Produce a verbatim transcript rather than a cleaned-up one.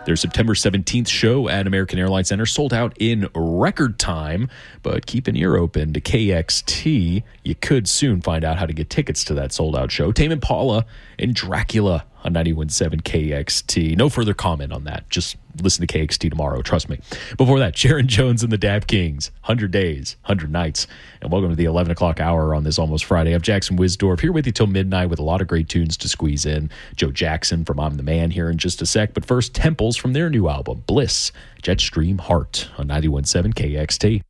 Their September seventeenth show at American Airlines Center sold out in record time, but keep an ear open to K X T. You could soon find out how to get tickets to that sold-out show. Tame Impala and Dracula on ninety-one point seven K X T. No further comment on that. Just listen to K X T tomorrow, trust me. Before that, Sharon Jones and the Dap Kings, one hundred days, one hundred nights. And welcome to the eleven o'clock hour on this almost Friday. I'm Jackson Wisdorf here with you till midnight with a lot of great tunes to squeeze in. Joe Jackson from I'm the Man here in just a sec. But first, Temples from their new album, Bliss, Jetstream Heart on ninety-one point seven K X T.